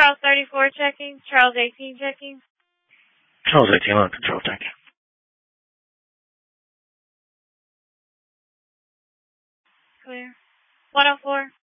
Charles 34 checking. Charles 18 checking. Charles 18 on control, thank you. Clear. 104.